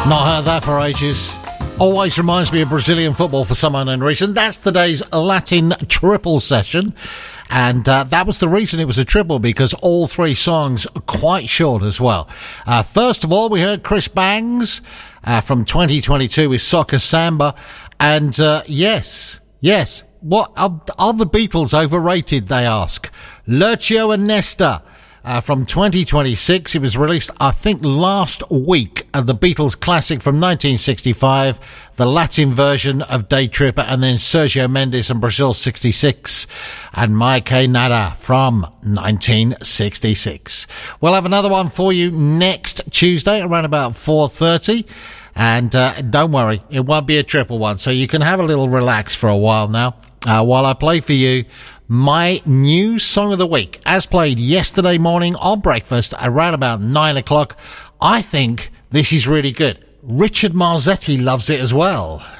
Not heard that for ages. Always reminds me of Brazilian football for some unknown reason. That's today's Latin triple session. And that was the reason it was a triple, because all three songs are quite short as well. First of all, we heard Chris Bangs from 2022 with Soccer Samba. And yes, what are the Beatles overrated, they ask? Lucio and Nesta. From 2026. It was released, I think, last week. The Beatles classic from 1965, the Latin version of Day Tripper, and then Sergio Mendes and Brazil 66, and Mai Que Nada from 1966. We'll have another one for you next Tuesday around about 4:30. And don't worry, it won't be a triple one, so you can have a little relax for a while now, while I play for you my new song of the week, as played yesterday morning on breakfast around about 9 o'clock. I think this is really good. Richard Marzetti loves it as well.